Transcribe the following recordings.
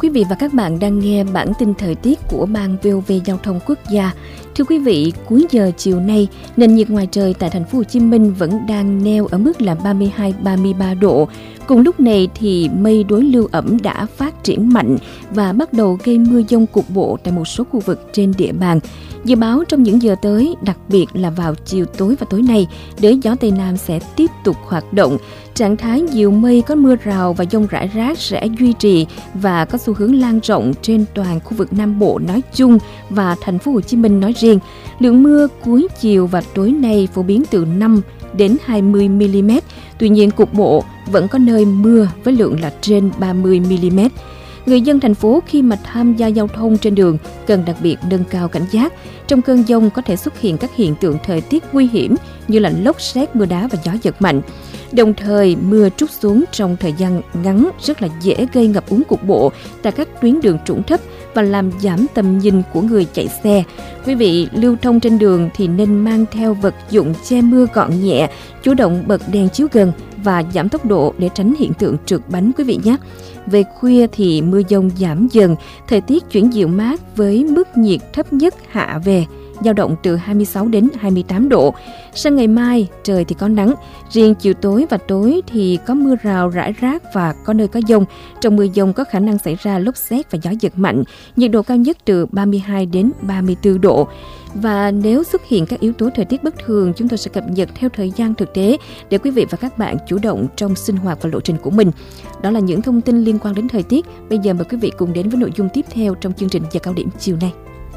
Quý vị và các bạn đang nghe bản tin thời tiết của Ban VOV Giao thông Quốc gia. Thưa quý vị, cuối giờ chiều nay, nền nhiệt ngoài trời tại thành phố Hồ Chí Minh vẫn đang neo ở mức là 32-33 độ. Cùng lúc này thì mây đối lưu ẩm đã phát triển mạnh và bắt đầu gây mưa dông cục bộ tại một số khu vực trên địa bàn. Dự báo trong những giờ tới, đặc biệt là vào chiều tối và tối nay, đới gió Tây Nam sẽ tiếp tục hoạt động. Trạng thái nhiều mây có mưa rào và dông rải rác sẽ duy trì và có xu hướng lan rộng trên toàn khu vực Nam Bộ nói chung và thành phố Hồ Chí Minh nói riêng. Lượng mưa cuối chiều và tối nay phổ biến từ 5 đến 20 mm. Tuy nhiên cục bộ vẫn có nơi mưa với lượng là trên 30 mm. Người dân thành phố khi mà tham gia giao thông trên đường cần đặc biệt nâng cao cảnh giác. Trong cơn dông có thể xuất hiện các hiện tượng thời tiết nguy hiểm như là lốc sét, mưa đá và gió giật mạnh. Đồng thời, mưa trút xuống trong thời gian ngắn rất là dễ gây ngập úng cục bộ tại các tuyến đường trũng thấp và làm giảm tầm nhìn của người chạy xe. Quý vị lưu thông trên đường thì nên mang theo vật dụng che mưa gọn nhẹ, chủ động bật đèn chiếu gần và giảm tốc độ để tránh hiện tượng trượt bánh quý vị nhé. Về khuya thì mưa dông giảm dần, thời tiết chuyển dịu mát với mức nhiệt thấp nhất hạ về, dao động từ 26 đến 28 độ. Sang ngày mai, trời thì có nắng, riêng chiều tối và tối thì có mưa rào rải rác và có nơi có dông. Trong mưa dông có khả năng xảy ra lốc sét và gió giật mạnh, nhiệt độ cao nhất từ 32 đến 34 độ. Và nếu xuất hiện các yếu tố thời tiết bất thường, chúng tôi sẽ cập nhật theo thời gian thực tế để quý vị và các bạn chủ động trong sinh hoạt và lộ trình của mình. Đó là những thông tin liên quan đến thời tiết. Bây giờ mời quý vị cùng đến với nội dung tiếp theo trong chương trình Giờ cao điểm chiều nay.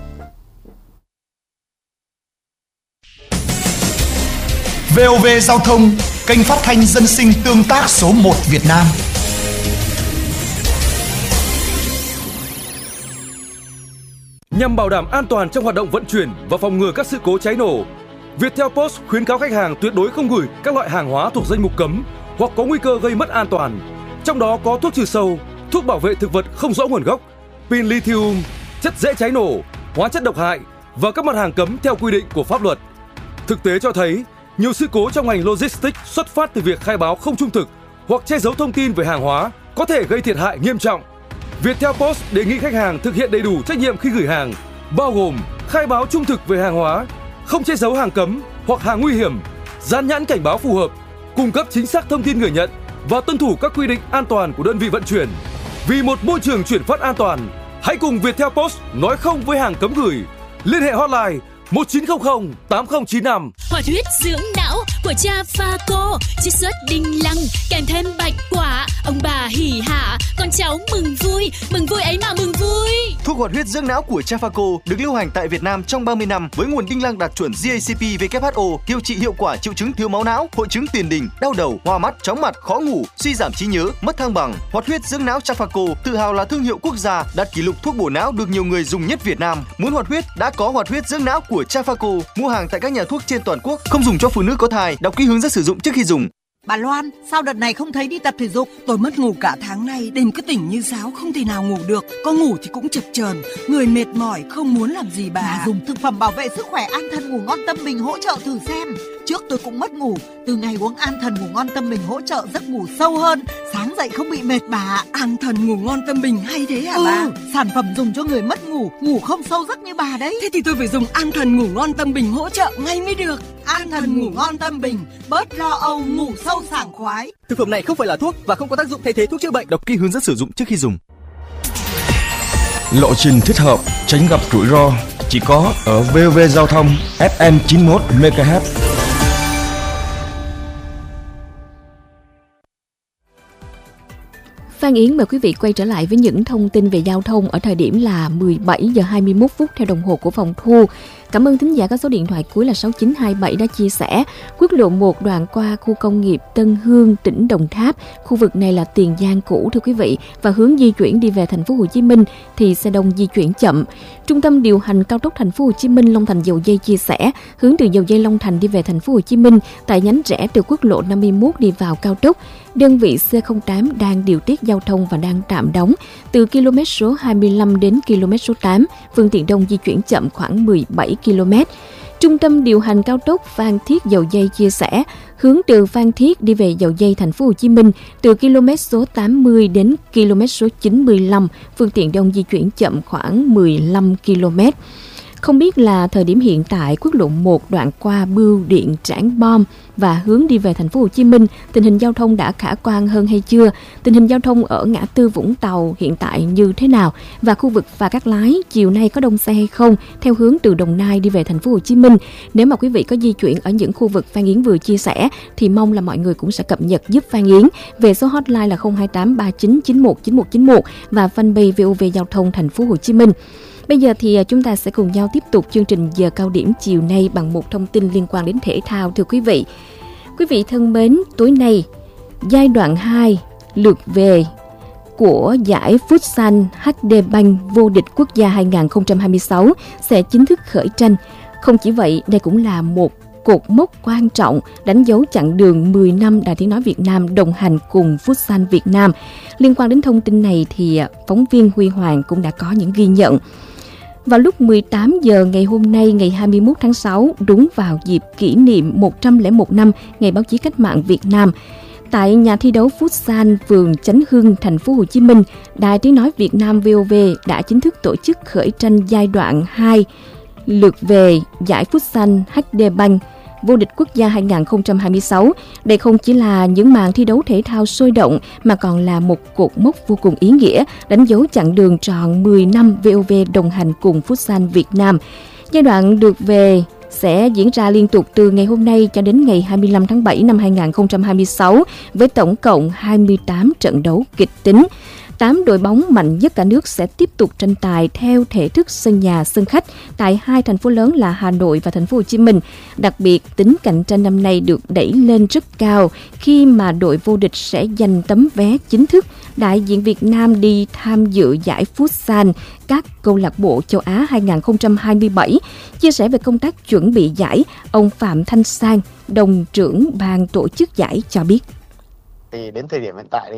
VOV Giao thông, kênh phát thanh dân sinh tương tác số 1 Việt Nam. Nhằm bảo đảm an toàn trong hoạt động vận chuyển và phòng ngừa các sự cố cháy nổ, Viettel Post khuyến cáo khách hàng tuyệt đối không gửi các loại hàng hóa thuộc danh mục cấm hoặc có nguy cơ gây mất an toàn. Trong đó có thuốc trừ sâu, thuốc bảo vệ thực vật không rõ nguồn gốc, pin lithium, chất dễ cháy nổ, hóa chất độc hại và các mặt hàng cấm theo quy định của pháp luật. Thực tế cho thấy, nhiều sự cố trong ngành logistics xuất phát từ việc khai báo không trung thực hoặc che giấu thông tin về hàng hóa có thể gây thiệt hại nghiêm trọng. Viettel Post đề nghị khách hàng thực hiện đầy đủ trách nhiệm khi gửi hàng, bao gồm khai báo trung thực về hàng hóa, không che giấu hàng cấm hoặc hàng nguy hiểm, dán nhãn cảnh báo phù hợp, cung cấp chính xác thông tin người nhận và tuân thủ các quy định an toàn của đơn vị vận chuyển. Vì một môi trường chuyển phát an toàn, hãy cùng Viettel Post nói không với hàng cấm gửi. Liên hệ hotline 1900 8095. Hoạt huyết dưỡng não của cha Phaco, chiết xuất đinh lăng kèm thêm bạch quả, ông bà hỉ hả, con cháu mừng vui ấy mà mừng vui. Thuốc hoạt huyết dưỡng não của cha Phaco được lưu hành tại Việt Nam trong 30 năm với nguồn đinh lăng đạt chuẩn GACP WHO, điều trị hiệu quả triệu chứng thiếu máu não, hội chứng tiền đình, đau đầu, hoa mắt, chóng mặt, khó ngủ, suy giảm trí nhớ, mất thăng bằng. Hoạt huyết dưỡng não cha Phaco tự hào là thương hiệu quốc gia, đạt kỷ lục thuốc bổ não được nhiều người dùng nhất Việt Nam. Muốn hoạt huyết đã có hoạt huyết dưỡng não của cha Phaco. Mua hàng tại các nhà thuốc trên toàn quốc. Không dùng cho phụ nữ có thai. Đọc kỹ hướng dẫn sử dụng trước khi dùng. Bà Loan, sao đợt này không thấy đi tập thể dục? Tôi mất ngủ cả tháng nay, đêm cứ tỉnh như sáo, không thể nào ngủ được. Có ngủ thì cũng chập chờn, người mệt mỏi, không muốn làm gì bà. Dùng thực phẩm bảo vệ sức khỏe An Thần Ngủ Ngon Tâm Bình hỗ trợ thử xem. Trước tôi cũng mất ngủ, từ ngày uống An Thần Ngủ Ngon Tâm Bình hỗ trợ giấc ngủ sâu hơn, sáng dậy không bị mệt bà. An Thần Ngủ Ngon Tâm Bình hay thế hả bà? Sản phẩm dùng cho người mất ngủ, ngủ không sâu giấc như bà đấy. Thế thì tôi phải dùng An Thần Ngủ Ngon Tâm Bình hỗ trợ ngay mới được. An Thần Ngủ Ngon Tâm Bình, bớt lo âu, ngủ sâu sảng khoái. Thực phẩm này không phải là thuốc và không có tác dụng thay thế thuốc chữa bệnh. Đọc kỹ hướng dẫn sử dụng trước khi dùng. Lộ trình thích hợp, tránh gặp rủi ro chỉ có ở VOV Giao thông FM 91 MHz. Phan Yến mời quý vị quay trở lại với những thông tin về giao thông ở thời điểm là 17 giờ 21 phút theo đồng hồ của phòng thu. Cảm ơn thính giả có số điện thoại cuối là 6927 đã chia sẻ. Quốc lộ 1 đoạn qua khu công nghiệp Tân Hương, tỉnh Đồng Tháp. Khu vực này là Tiền Giang cũ thưa quý vị, và hướng di chuyển đi về thành phố Hồ Chí Minh thì xe đông di chuyển chậm. Trung tâm điều hành cao tốc thành phố Hồ Chí Minh Long Thành Dầu Dây chia sẻ, hướng từ Dầu Dây Long Thành đi về thành phố Hồ Chí Minh tại nhánh rẽ từ quốc lộ 51 đi vào cao tốc. Đơn vị C08 đang điều tiết giao thông và đang tạm đóng từ km số 25 đến km số 8, phương tiện đông di chuyển chậm khoảng 17 km. Trung tâm điều hành cao tốc Phan Thiết Dầu Giây chia sẻ, hướng từ Phan Thiết đi về Dầu Giây thành phố Hồ Chí Minh từ km số 80 đến km số 95, phương tiện đông di chuyển chậm khoảng 15 km. Không biết là thời điểm hiện tại quốc lộ 1 đoạn qua Bưu Điện Trảng Bom và hướng đi về thành phố Hồ Chí Minh, tình hình giao thông đã khả quan hơn hay chưa? Tình hình giao thông ở ngã tư Vũng Tàu hiện tại như thế nào? Và khu vực Phà Cát Lái chiều nay có đông xe hay không? Theo hướng từ Đồng Nai đi về thành phố Hồ Chí Minh. Nếu mà quý vị có di chuyển ở những khu vực Phan Yến vừa chia sẻ thì mong là mọi người cũng sẽ cập nhật giúp Phan Yến về số hotline là 028 3991 9191 và fanpage VOV Giao thông thành phố Hồ Chí Minh. Bây giờ thì chúng ta sẽ cùng nhau tiếp tục chương trình giờ cao điểm chiều nay bằng một thông tin liên quan đến thể thao, thưa quý vị. Quý vị thân mến, tối nay, giai đoạn 2 lượt về của giải Futsal HD Bank vô địch quốc gia 2026 sẽ chính thức khởi tranh. Không chỉ vậy, đây cũng là một cột mốc quan trọng đánh dấu chặng đường 10 năm Đài Tiếng nói Việt Nam đồng hành cùng Futsal Việt Nam. Liên quan đến thông tin này thì phóng viên Huy Hoàng cũng đã có những ghi nhận. Vào lúc 18 giờ ngày hôm nay, ngày 21 tháng 6, đúng vào dịp kỷ niệm 101 năm Ngày Báo chí Cách mạng Việt Nam, tại nhà thi đấu Futsal phường Chánh Hưng, thành phố Hồ Chí Minh, Đài Tiếng nói Việt Nam VOV đã chính thức tổ chức khởi tranh giai đoạn 2 lượt về giải Futsal HD Bank vô địch quốc gia 2026. Đây không chỉ là những màn thi đấu thể thao sôi động mà còn là một cột mốc vô cùng ý nghĩa, đánh dấu chặng đường tròn 10 năm VOV đồng hành cùng Futsal Việt Nam. Giai đoạn được về sẽ diễn ra liên tục từ ngày hôm nay cho đến ngày 25 tháng 7 năm 2026 với tổng cộng 28 trận đấu kịch tính. 8 đội bóng mạnh nhất cả nước sẽ tiếp tục tranh tài theo thể thức sân nhà sân khách tại hai thành phố lớn là Hà Nội và thành phố Hồ Chí Minh. Đặc biệt, tính cạnh tranh năm nay được đẩy lên rất cao khi mà đội vô địch sẽ giành tấm vé chính thức đại diện Việt Nam đi tham dự giải Futsal các câu lạc bộ châu Á 2027. Chia sẻ về công tác chuẩn bị giải, ông Phạm Thanh Sang, đồng trưởng ban tổ chức giải cho biết. Thì đến thời điểm hiện tại